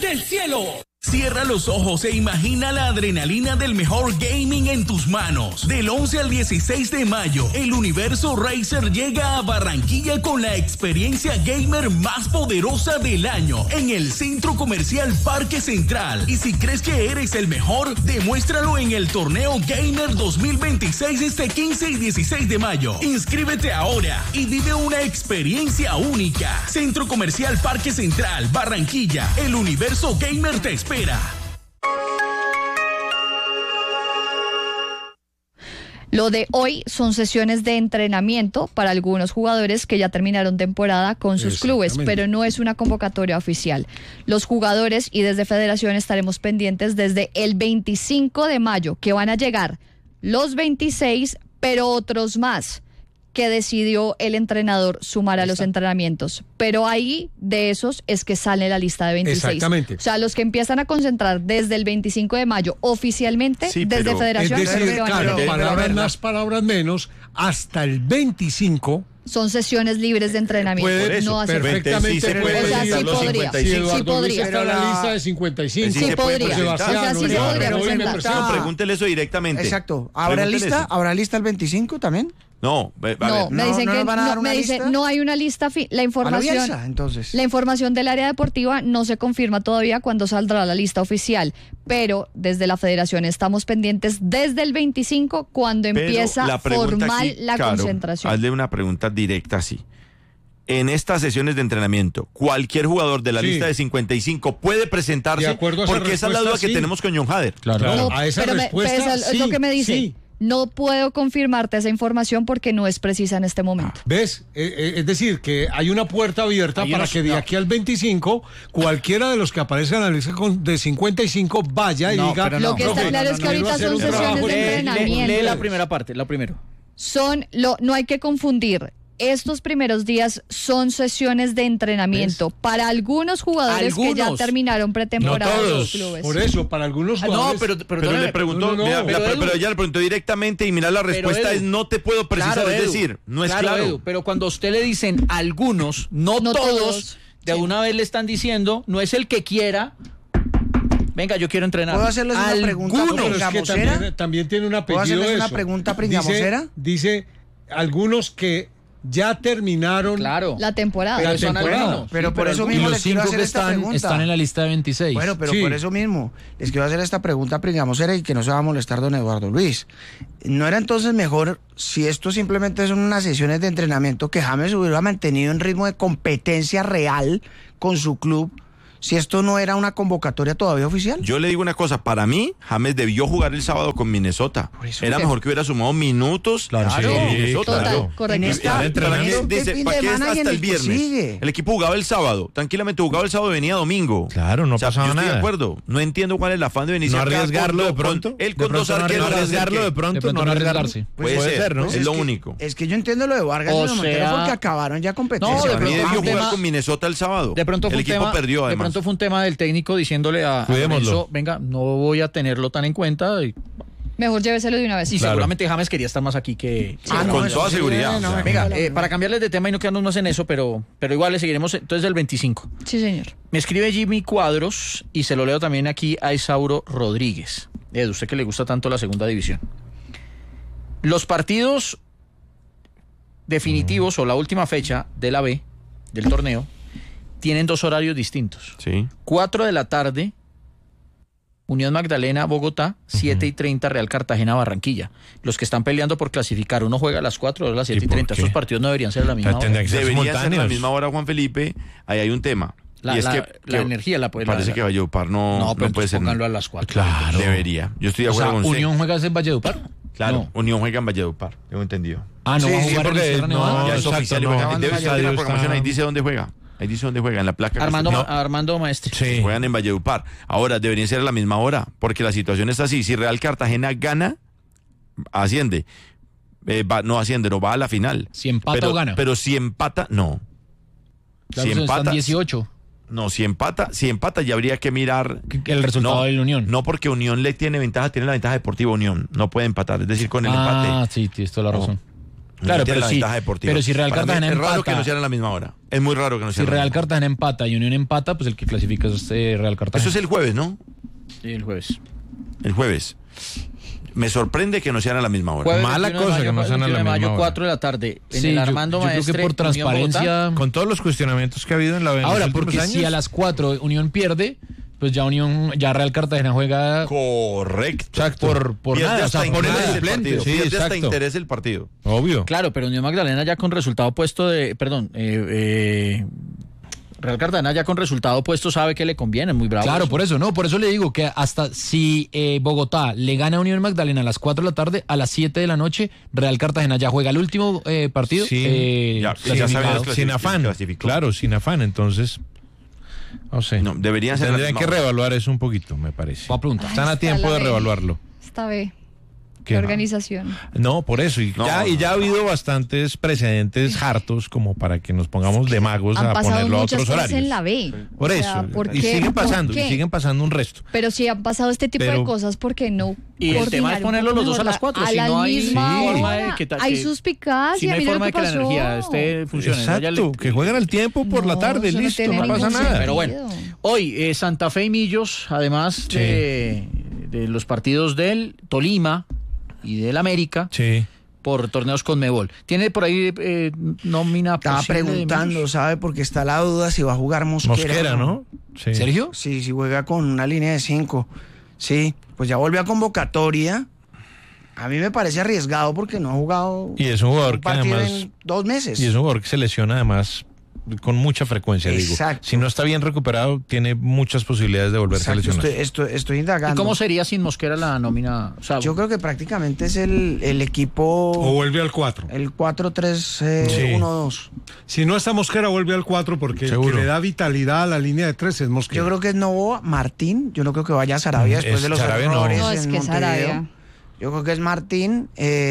del cielo. Cierra los ojos e imagina la adrenalina del mejor gaming en tus manos. Del 11 al 16 de mayo, el Universo Racer llega a Barranquilla con la experiencia gamer más poderosa del año en el Centro Comercial Parque Central. Y si crees que eres el mejor, demuéstralo en el Torneo Gamer 2026 este 15 y 16 de mayo. Inscríbete ahora y vive una experiencia única. Centro Comercial Parque Central, Barranquilla. El Universo Gamer te espera. Lo de hoy son sesiones de entrenamiento para algunos jugadores que ya terminaron temporada con sus clubes, pero no es una convocatoria oficial. Los jugadores y desde Federación estaremos pendientes desde el 25 de mayo, que van a llegar los 26, pero otros más que decidió el entrenador sumar a los entrenamientos. Pero ahí, de esos, es que sale la lista de 26. Exactamente. O sea, los que empiezan a concentrar desde el 25 de mayo oficialmente, sí, desde Federación. Es decir, claro, a palabras más, palabras menos, hasta el 25... son sesiones libres de entrenamiento. Puede, no hace perfectamente se puede o sea, sí los podría. 55. Si Eduardo Sí podría. Luis está en la lista de 55. Sí podría. Sebastián, O sea, sí se podría presentar. Pregúntele eso directamente. Exacto. ¿Habrá lista el 25 también? No, No, me dicen que no hay una lista. La información, Bielsa, entonces. La información del área deportiva no se confirma todavía cuándo saldrá la lista oficial, pero desde la Federación estamos pendientes desde el 25 cuando empieza formal la concentración. Hazle una pregunta directa así. En estas sesiones de entrenamiento, cualquier jugador de la lista de 55 puede presentarse, porque esa es la duda que tenemos con John Hader. Claro. No, A esa pero respuesta, es lo que me dice. Sí. No puedo confirmarte esa información porque no es precisa en este momento. ¿Ves? Es decir, que hay una puerta abierta para que de aquí al 25, cualquiera de los que aparezcan en la lista de 55 vaya y diga... Lo que está claro es que ahorita son sesiones de entrenamiento. Lee la primera parte, lo primero. No hay que confundir. Estos primeros días son sesiones de entrenamiento para algunos jugadores que ya terminaron pretemporada en los clubes. Por eso, para algunos jugadores. Pero le preguntó, pero ella le preguntó directamente y mira la respuesta es no te puedo precisar, claro, es decir, no es claro. Edu, pero cuando a usted le dicen algunos, no todos, de una vez le están diciendo, no es el que quiera. Venga, yo quiero entrenar. ¿Puedo hacerles una pregunta pringamosera? También tiene un apellido. ¿Puedo hacerles una pregunta pringamosera? Dice algunos que ya terminaron la temporada. Pero por eso mismo les quiero hacer esta pregunta. Están en la lista de 26. Bueno, pero por eso mismo les quiero hacer esta pregunta pringamosera y que no se va a molestar don Eduardo Luis. ¿No era entonces mejor, si esto simplemente son unas sesiones de entrenamiento, que James hubiera mantenido en ritmo de competencia real con su club, si esto no era una convocatoria todavía oficial? Yo le digo una cosa, para mí, James debió jugar el sábado con Minnesota. Era mejor que hubiera sumado minutos. Claro, Minnesota. Total, correcto. ¿Para qué hasta el viernes? El equipo jugaba el sábado, tranquilamente jugaba el sábado y venía domingo. Claro, no pasaba nada. Yo estoy de acuerdo, no entiendo cuál es el afán de venir no arriesgarlo de pronto. Él con dos arqueros. No arriesgarlo de pronto, no arriesgarse. Puede ser, ¿no? Es lo único. Es que yo entiendo lo de Vargas y Montero porque acabaron ya competencia. Para mí debió jugar con Minnesota el sábado. De pronto el equipo perdió, además. De pronto fue un tema del técnico diciéndole a Lorenzo, venga, no voy a tenerlo tan en cuenta. Mejor lléveselo de una vez. Y seguramente James quería estar más aquí que... con toda seguridad. Venga, para cambiarles de tema y no quedarnos más en eso, pero igual le seguiremos entonces el 25. Sí, señor. Me escribe Jimmy Cuadros y se lo leo también aquí a Isauro Rodríguez. Usted que le gusta tanto la segunda división. Los partidos definitivos o la última fecha de la B, del torneo, tienen dos horarios distintos. Sí. 4 de la tarde, Unión Magdalena, Bogotá, 7:30, Real Cartagena, Barranquilla. Los que están peleando por clasificar, uno juega a las 4, otro a las 7:30. Estos partidos no deberían ser a la misma hora. Deberían ser a la misma hora, Juan Felipe. Ahí hay un tema. La energía la puede... Parece que Valledupar no puede ser. Pónganlo a las 4. Claro. Debería. Yo estoy de acuerdo con usted. ¿Unión juega en Valledupar? Claro, Unión juega en Valledupar, tengo entendido. No va a jugar en Sierra Nevada. Ya es oficial. Debe ser la programación, ahí dice dónde juega. Ahí dice dónde juega, en la placa. Armando Maestre. Sí. Juegan en Valledupar. Ahora, deberían ser a la misma hora, porque la situación está así. Si Real Cartagena gana, asciende. No asciende, no va a la final. Si empata o gana. Pero si empata, no. Claro, si empata, están 18. No, si empata ya habría que mirar el resultado de la Unión. No, porque Unión tiene la ventaja deportiva Unión. No puede empatar, es decir, con el empate. Sí, tienes toda la razón. Claro, tiene la pero ventaja deportiva. Pero si Real Para mí Cartagena es raro empata, que no sean a la misma hora. Es muy raro que no si sean a la Real misma hora. Cartagena empata y Unión empata, pues el que clasifica es Real Cartagena. Eso es el jueves, ¿no? Sí, el jueves. El jueves. Me sorprende que no sean a la misma hora. Jueves Mala 21 de cosa mayo, que no sean a la 21 de mayo, misma hora. 4 de la tarde. En Sí, el yo Armando creo Maestre, que por Unión transparencia. Con todos los cuestionamientos que ha habido en la Ahora, en los porque últimos si años, a las 4 Unión pierde, pues ya Real Cartagena juega Correcto. Exacto. por Pierde nada, o hasta sea, por el interés el suplente. partido. Sí, Pierde hasta exacto. interés el partido. obvio. Claro, pero Unión Magdalena ya con resultado puesto de... Perdón, Real Cartagena ya con resultado puesto sabe que le conviene, muy bravo. Claro, eso. por eso le digo que hasta si Bogotá le gana a Unión Magdalena a las 4 de la tarde, a las 7 de la noche, Real Cartagena ya juega el último partido. Sí, ya clasificado. sabemos sin afán. clasificó. Claro, sin afán. Entonces, no sé. No, deberían ser Tendrían las que mismas. reevaluar eso un poquito, me parece. Voy a preguntar. Están a Está tiempo la de B. reevaluarlo. Esta vez. ¿Qué? Qué organización. No, por eso. Y, No, ya ha no. habido bastantes precedentes hartos como para que nos pongamos de magos Han a pasado ponerlo a muchas otros cosas horarios. en la B. Por O eso. sea, ¿por y qué? siguen ¿Por pasando, qué? y siguen pasando un resto. Pero si han pasado este tipo Pero- de cosas, ¿por qué no? Y el tema es coordinar un ponerlos poco los dos a mejor las 4. A Si la no hay misma forma hora. de que Hay suspicacia. Si no hay mira forma lo de que la pasó. energía funcione. ¿no? Ya Exacto, que jueguen al tiempo por la No, tarde, eso no listo, tiene no pasa ningún nada. Pero bueno, hoy Santa Fe y Millos, además Sí. de los partidos del Tolima y del América, Sí. por torneos Conmebol. ¿Tiene por ahí nómina Estaba posible de preguntando, Millos? ¿sabe? Porque está la duda si va a jugar Mosquera, ¿no? Sí. ¿Sergio? Sí, si juega con una línea de 5. Sí, pues ya volvió a convocatoria. A mí me parece arriesgado porque no ha jugado Y es un jugador un que partido además en 2 meses. y es un jugador que se lesiona además con mucha frecuencia, Exacto. digo. Si no está bien recuperado, tiene muchas posibilidades de volverse Exacto, a lesionar. estoy ¿Y indagando. cómo sería sin Mosquera la nómina? O sea, Yo creo que prácticamente es el equipo, O vuelve al 4. el 4-3-1-2. Si no está Mosquera, vuelve al 4 porque el que le da vitalidad a la línea de 3 es Mosquera. Yo creo que es Novoa, Martín. Yo no creo que vaya a Sarabia después Es de los Sarabia, no. errores No, es en que Montevideo. Sarabia. Yo creo que es Martín,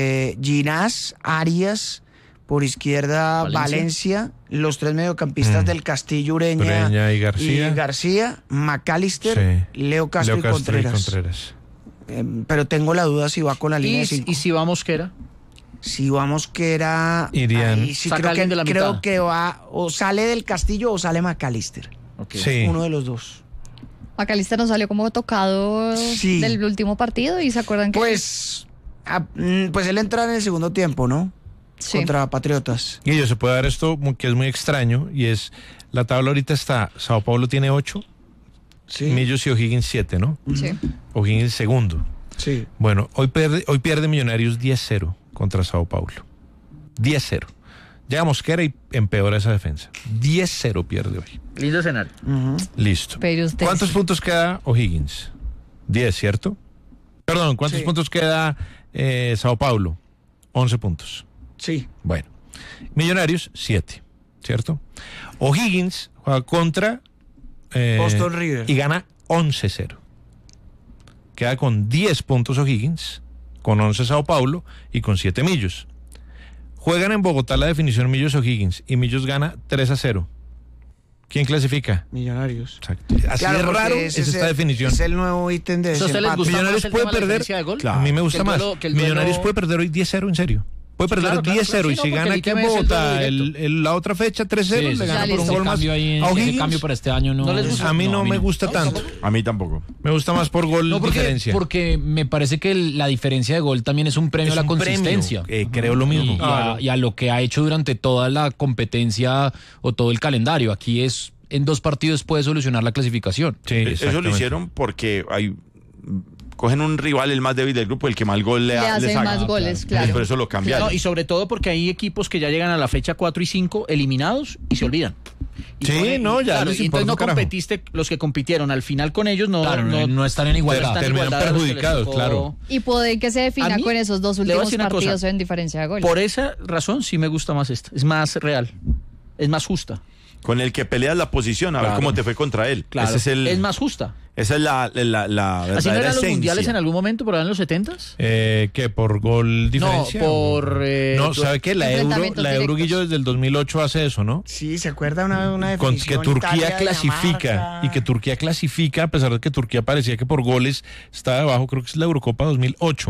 Ginás, Arias, por izquierda Valencia, los 3 mediocampistas del Castillo, Ureña y García. McAllister, Sí. Leo Castro y Contreras. Pero tengo la duda si va con la línea de 5. ¿Y si va Mosquera? Si vamos que era... Irían. ahí sí Saca creo alguien que, de la creo mitad. que va o sale del Castillo o sale McAllister. Okay. Sí. Uno de los dos. Macalista nos salió como tocado Sí. del último partido y se acuerdan que... Pues él entra en el segundo tiempo, ¿no? Sí. Contra Patriotas. Y ellos se puede dar esto que es muy extraño y es la tabla ahorita está, Sao Paulo tiene 8, Sí. Millos y O'Higgins 7, ¿no? Sí. O'Higgins segundo. Sí. Bueno, hoy pierde Millonarios 10-0 contra Sao Paulo. 10-0. Llega Mosquera y empeora esa defensa. 10-0 pierde hoy. Lindo escenario. Listo. Pero usted- ¿Cuántos puntos queda O'Higgins? 10, ¿cierto? Perdón, ¿cuántos Sí. puntos queda Sao Paulo? 11 puntos. Sí. Bueno, Millonarios 7, ¿cierto? O'Higgins juega contra Boston River. y gana 11-0. Queda con 10 puntos O'Higgins, con 11 Sao Paulo y con 7 Millos. Juegan en Bogotá la definición Millos-O'Higgins y Millos gana 3-0. ¿Quién clasifica? Millonarios. Exacto. Así Claro, de porque raro ese es esta definición. Es el nuevo ítem de ¿A usted les desempate. gusta Millonarios más el puede tema de la perder. diferencia de gol? A mí me gusta Que el más. duelo- que el duelo- Millonarios puede perder hoy 10-0, en serio. Puede perder Claro, claro, 10-0 claro, y sí, si no, porque gana el aquí en tema es el Bogotá duelo directo. la otra fecha 3-0, Sí, le gana ya por un listo. gol más. Cambio ahí, A ese O'Higgins, cambio para este año no, ¿No les gusta? a mí no me gusta no. tanto. A mí tampoco. Me gusta más por gol No, diferencia. porque me parece que la diferencia de gol también es un premio Es a la un premio, consistencia. creo lo mismo. Y a lo que ha hecho durante toda la competencia o todo el calendario. Aquí es en 2 partidos puede solucionar la clasificación. Sí, Eso lo exactamente. hicieron porque cogen un rival, el más débil del grupo, el que más gol le hacen saca. más goles, claro. Por eso lo cambiaron. No, y sobre todo porque hay equipos que ya llegan a la fecha 4 y 5 eliminados y se olvidan. Y Sí, no, ya les y entonces importa no un carajo. competiste, los que compitieron al final con ellos no, Claro, no están en igualdad. están en Terminan igualdad de los que les perjudicados, tocó. claro. Y puede que se A defina mí, con esos 2 le voy a últimos decir una partidos cosa. en diferencia de goles. Por esa razón sí me gusta más esta. Es más real. Es más justa. Con el que peleas la posición, a ver Claro. cómo te fue contra él. Claro. Ese es más justa. Esa es la ¿Así no verdadera eran los mundiales esencia. en algún momento, por allá en los 70s? ¿Qué? ¿Por gol diferencia? No, por... No, ¿sabe qué? La Euro, enfrentamientos la Euro directos. Guillo desde el 2008 hace eso, ¿no? Sí, ¿se acuerda una Con definición? que Turquía Italia, clasifica Dinamarca. y que Turquía clasifica a pesar de que Turquía parecía que por goles estaba debajo, creo que es la Eurocopa 2008.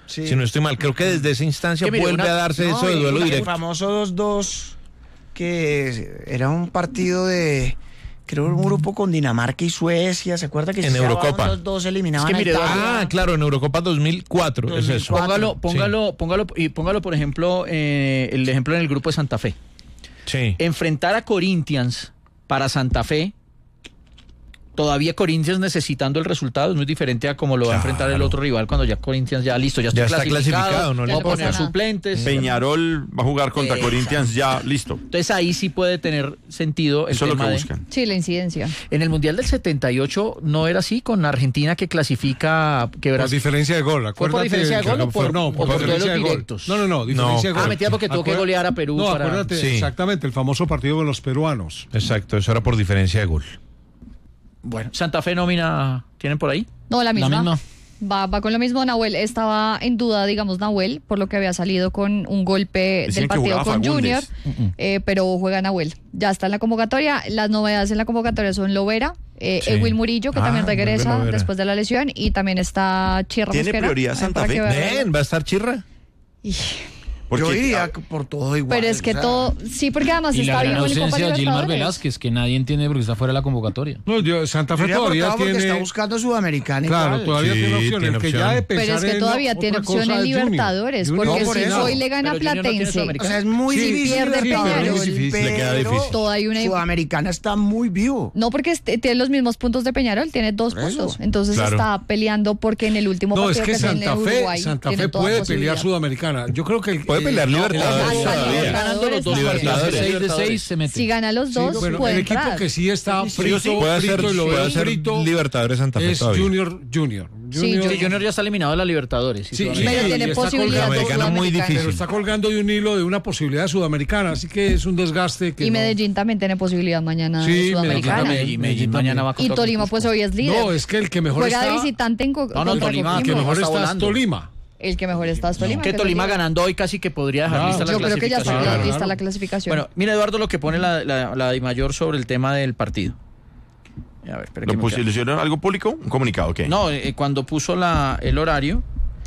Sí. Si no estoy mal, creo que desde esa instancia vuelve a darse eso de duelo el directo. famoso 2-2, que era un partido de... Creo un grupo con Dinamarca y Suecia, ¿se acuerda que en Eurocopa? Los dos eliminaban a Italia? Claro, en Eurocopa 2004, es eso. Póngalo, por ejemplo, el ejemplo en el grupo de Santa Fe. Sí. Enfrentar a Corinthians para Santa Fe, todavía Corinthians necesitando el resultado, es muy diferente a como lo va a enfrentar el otro rival cuando ya Corinthians ya listo, ya está clasificado, no va a poner suplentes. Peñarol va a jugar contra Corinthians ya listo. Entonces ahí sí puede tener sentido el Eso tema es lo que buscan. Sí, la incidencia. En el Mundial del 78 no era así, con Argentina que clasifica... Por diferencia de gol, ¿Fue por diferencia de gol o por duelos directos? No, diferencia de gol. Metía porque tuvo que golear a Perú. No, acuérdate, exactamente, el famoso partido con los peruanos. Exacto, eso era por diferencia de gol. Bueno, Santa Fe nómina, ¿tienen por ahí? No, la misma. Va con lo mismo. Nahuel estaba en duda, digamos, Nahuel, por lo que había salido con un golpe del partido con Junior, pero juega Nahuel. Ya está en la convocatoria. Las novedades en la convocatoria son Lovera, Ewil Murillo, que también regresa después de la lesión, y también está Chirra ¿Tiene Mosquera. prioridad Santa Fe? ¿Va a estar Chirra? Yo iría por todo igual. Pero es que todo, sí, porque además y está la bien gran con el Copa ausencia de Gilmar Libertadores. Velázquez, que nadie entiende porque está fuera de la convocatoria. No, Santa Fe todavía tiene... está buscando Sudamericana. Claro, todavía tiene opción. El que ya de pensar pero es que todavía tiene opción en Libertadores, porque si hoy le gana Platense, o sea, es muy difícil. Pierde Peñarol, le queda difícil. Todavía una Sudamericana está muy vivo. No, porque tiene los mismos puntos de Peñarol, tiene 2 puntos. Entonces está peleando porque en el último partido es que tiene en Uruguay, Santa Fe puede pelear Sudamericana. Yo creo que puede pelear Libertadores todavía. Ganando los dos Libertadores. 6 de 6 se mete. Si gana los dos, bueno, puede el equipo entrar. que sí está frito, puede frito, ser Libertadores Santa Fe es todavía. Junior. Sí, Junior ya está eliminado de la Libertadores. Sí, pero tiene posibilidad de Sudamericana muy difícil. Pero está colgando de un hilo de una posibilidad sudamericana, así que es un desgaste que y Medellín también tiene posibilidad mañana de Sudamericana. Medellín mañana va Y Tolima pues hoy es líder. No, es que el que mejor juega está... de visitante en contra Tolima, el que mejor está es volando. Tolima. El que mejor está es Tolima. Que Tolima ganando hoy casi que podría dejar lista la Yo creo que ya clasificación. está lista la clasificación. Bueno, mira Eduardo lo que pone la DIMAYOR sobre el tema del partido. A ver, espera que ¿Lo pusieron algo público? ¿Un comunicado? ¿Qué? No, cuando puso el horario,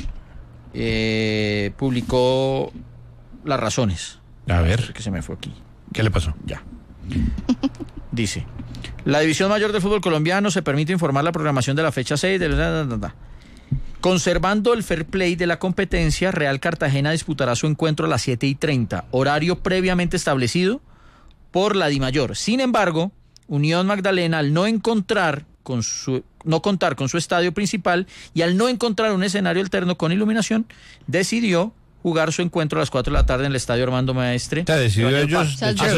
publicó las razones. A ver, Que se me fue aquí. ¿qué le pasó? Ya. Dice, la División Mayor del Fútbol Colombiano se permite informar la programación de la fecha 6 Conservando el fair play de la competencia, Real Cartagena disputará su encuentro a las 7:30, horario previamente establecido por la DIMAYOR. Sin embargo, Unión Magdalena, al no contar con su estadio principal y al no encontrar un escenario alterno con iluminación, decidió jugar su encuentro a las 4 de la tarde en el estadio Armando Maestre. Decidió ellos.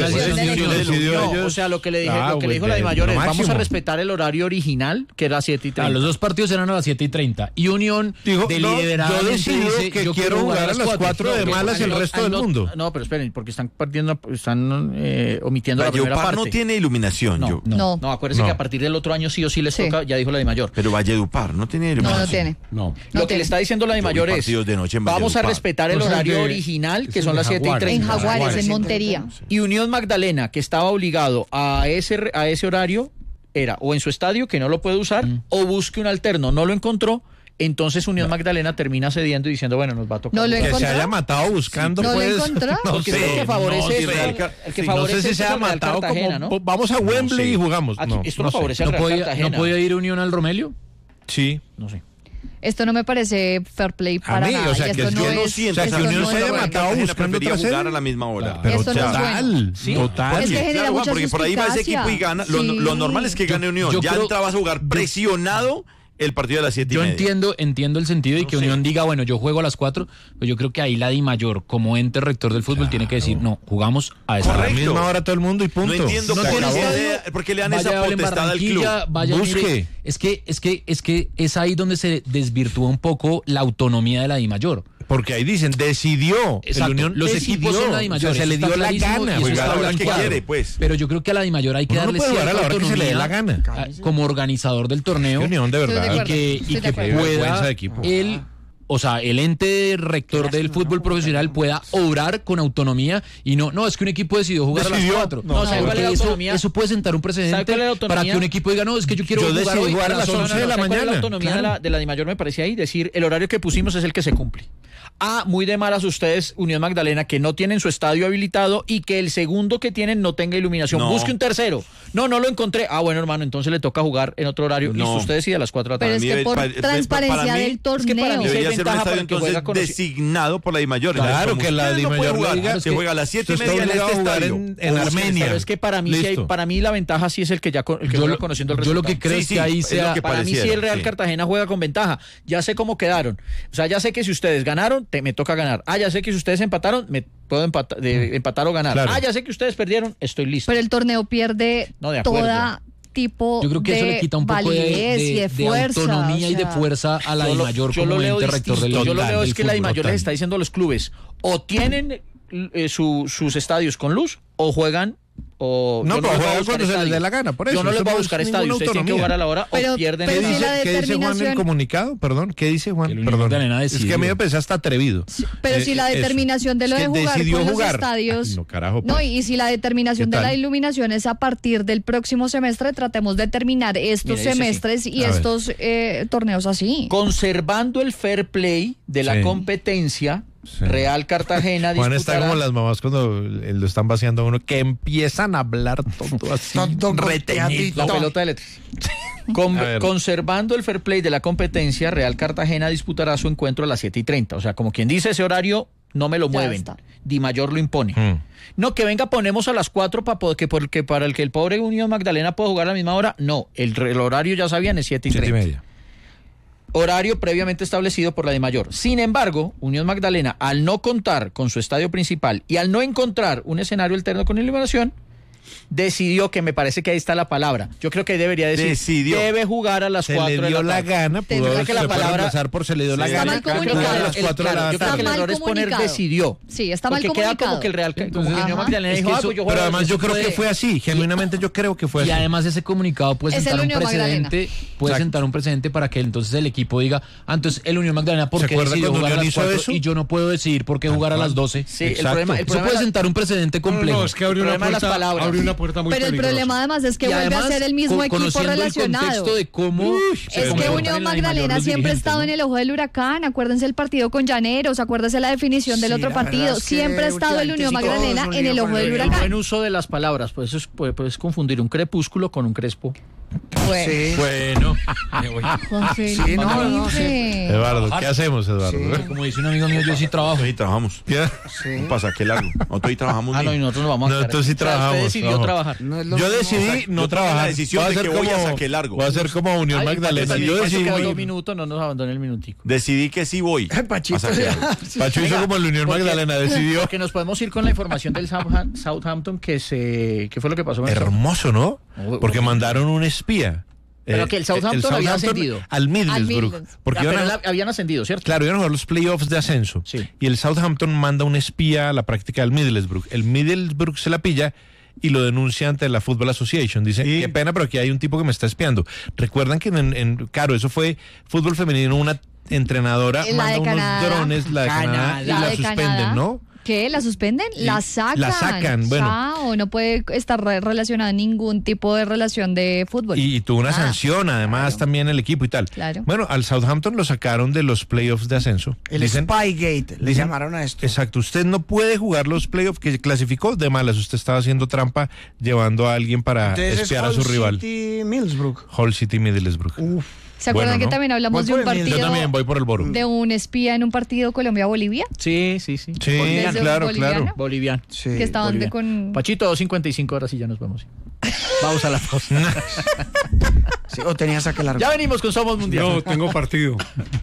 O sea, lo que le dijo la DIMAYOR es, vamos a respetar el horario original, que era 7:30. Los dos partidos eran a las 7:30. Y Unión dijo, deliberadamente yo decidí dice, que quiero jugar a las 4 de malas el resto del mundo. No, pero esperen, porque están omitiendo la primera parte. no tiene iluminación. No, acuérdense que a partir del otro año sí o sí les toca, ya dijo la DIMAYOR. Pero Valledupar no tiene iluminación. No tiene. No. Lo que le está diciendo la DIMAYOR es, vamos a respetar el horario original, que son las 7:30. En Jaguares, en Montería. Y Unión Magdalena, que estaba obligado a ese horario, era o en su estadio, que no lo puede usar, o busque un alterno, no lo encontró. Entonces Unión Magdalena termina cediendo y diciendo, bueno, nos va a tocar. No lo Que encontró. se haya matado buscando, ¿No lo pues. encontró? Porque es el que favorece No sé si se haya matado como, vamos a Wembley y jugamos. Esto no favorece al ¿No Real Cartagena. ¿No podía ir Unión al Romelio? Sí. No sé. Esto no me parece fair play para mí, nada. o sea, y que esto yo no no es, siento esto que Unión no se es haya bueno. matado buscando prefería otra jugar serie. a la misma hora. Pero Esto no es total, bueno. total. Es que genera Claro, mucha porque por ahí va ese suspicacia. equipo y gana. Sí. Lo normal es que gane Unión. yo Ya creo- vas a jugar presionado el partido de las 7:30. Yo entiendo el sentido y que Unión diga, bueno, yo juego a las 4, pero yo creo que ahí la DIMAYOR, como ente rector del fútbol, tiene que decir, no, jugamos a esa A la hora. Correcto. misma hora todo el mundo y punto. No entiendo No por tiene qué estadio, por qué le dan vaya esa a hablar en potestad al club. Barranquilla, vaya, Busque. mire, es que es ahí donde se desvirtúa un poco la autonomía de la DIMAYOR. Porque ahí dicen, decidió. Exacto. El Unión Los decidió. equipos son la DIMAYOR. O sea, se le eso dio está la clarísimo gana. y eso Jugar está a la hora que blanqueado. quiere, pues. Pero yo creo que a la DIMAYOR hay que Uno no darle puede jugar a la cierta hora que se le dé la autonomía gana. como organizador del torneo Qué Unión, de Estoy de verdad. acuerdo. y Estoy de que acuerdo. pueda vergüenza de equipo. él o sea, el ente rector del fútbol profesional pueda obrar con autonomía y no, es que un equipo decidió jugar a las 4. No, ¿sabe cuál es la autonomía? Eso puede sentar un precedente para que un equipo diga, no, es que yo quiero jugar hoy a las 11 de la mañana. La autonomía de la DIMAYOR me parece ahí, decir, el horario que pusimos es el que se cumple. Muy de malas ustedes, Unión Magdalena, que no tienen su estadio habilitado y que el segundo que tienen no tenga iluminación. Busque un tercero. No lo encontré. Bueno, hermano, entonces le toca jugar en otro horario. Listo, usted decide a las 4 de la tarde. Pero es que por transparencia del torneo. Debería ser un estadio entonces designado por la DIMAYOR. Claro, que la DIMAYOR diga, se juega a las 7:30 en este estadio. En Armenia. Pero es que para mí la ventaja sí es el que juega conociendo el resultado. Yo lo que creo es que ahí sea... Para mí sí el Real Cartagena juega con ventaja. Ya sé cómo quedaron. O sea, ya sé que si ustedes ganaron, me toca ganar. Ya sé que si ustedes empataron, me puedo empatar o ganar. Claro. Ya sé que ustedes perdieron, estoy listo. Pero el torneo pierde toda tipo yo creo que eso le quita un poco de fuerza, autonomía y de fuerza a la DIMAYOR como ente rector del Yo lo veo es que la DIMAYOR les está diciendo a los clubes, o tienen sus estadios con luz, o juegan pero juegan cuando se les dé la gana, por eso. Yo no les voy a buscar estadios, ustedes tienen que jugar a la hora o pierden. ¿Qué dice Juan en el comunicado? Perdón, ¿qué dice Juan? Perdón. Es que a mí me pensé hasta atrevido. Pero si la determinación de lo de jugar con los estadios... y si la determinación de la iluminación es a partir del próximo semestre, tratemos de terminar estos semestres y estos torneos así. Conservando el fair play de la competencia... Sí. Real Cartagena Juan está como las mamás cuando lo están vaciando a uno, que empiezan a hablar todo así, retenido. La pelota de letras. Conservando el fair play de la competencia, Real Cartagena disputará su encuentro a las 7:30. O sea, como quien dice, ese horario no me lo mueven. DIMAYOR lo impone. No, que venga, ponemos a las 4 para el que el pobre Unión Magdalena pueda jugar a la misma hora. No, el horario ya sabían, es 7:30. Horario previamente establecido por la DIMAYOR. Sin embargo, Unión Magdalena, al no contar con su estadio principal y al no encontrar un escenario alterno con iluminación, decidió, que me parece que ahí está la palabra. Yo creo que debería decir, debe jugar a las 4 de la tarde. Se le dio la gana, se le dio la gana. Está mal comunicado. Yo creo que el error es poner decidió. Sí, está mal comunicado. Porque queda como que el Real Unión Magdalena dijo, pero además yo creo que fue así, genuinamente yo creo que fue así. Y además ese comunicado puede sentar un precedente para que entonces el equipo diga, entonces el Unión Magdalena, ¿por qué decidió jugar a las 4 y yo no puedo decidir por qué jugar a las 12? Sí, el problema puede sentar un precedente complejo. No, es que abrió una puerta muy pero peligrosa. El problema además es que vuelve a ser el mismo equipo relacionado. De cómo es que Unión Magdalena siempre ha estado en el ojo del huracán. Acuérdense el partido con Llaneros, acuérdense la definición del otro partido. Siempre ha estado el Unión Magdalena en el ojo del huracán. El buen uso de las palabras, pues eso puedes confundir un crepúsculo con un crespo. Bueno. Eduardo, ¿qué hacemos, Eduardo? Como dice un amigo mío, yo sí trabajo. Sí, trabajamos. ¿Qué pasa? ¿Qué largo? Nosotros sí trabajamos. No, y nosotros nos vamos a nosotros sí trabajamos. Usted decidió trabajar. Yo decidí no trabajar. La decisión de que voy a sacar largo. Va a ser como Unión Magdalena. Yo decidí. 2 minutos, no nos abandone el minutico. Decidí que sí voy. Pacho hizo como el Unión Magdalena, decidió. Que nos podemos ir con la información del Southampton, ¿qué fue lo que pasó? Hermoso, ¿no? Porque mandaron un espía. Pero que el Southampton había ascendido. Al Middlesbrough. Porque habían ascendido, ¿cierto? Claro, iban a jugar los playoffs de ascenso. Sí. Y el Southampton manda un espía a la práctica del Middlesbrough. El Middlesbrough se la pilla y lo denuncia ante la Football Association. Dice, qué pena, pero aquí hay un tipo que me está espiando. Recuerdan que claro, eso fue fútbol femenino, una entrenadora manda unos drones, la de Canadá, y la suspenden, ¿no? ¿Qué? ¿La suspenden? Sí. La sacan. Bueno. No puede estar relacionada en ningún tipo de relación de fútbol. Y tuvo una sanción, además, también el equipo y tal. Claro. Bueno, al Southampton lo sacaron de los playoffs de ascenso. El Spygate, le llamaron a esto. Exacto, usted no puede jugar los playoffs que clasificó de malas. Usted estaba haciendo trampa llevando a alguien para espiar a su rival. Hull City Middlesbrough. Uf. ¿Se acuerdan que también hablamos de un partido? Yo también voy por el Borum. De un espía en un partido Colombia-Bolivia. Sí. Claro. Boliviano. Sí, que estaban con... Pachito, 2:55 horas y ya nos vamos. Vamos a la pausa. O tenías a que largo. Ya venimos con Somos Mundial. No, tengo partido.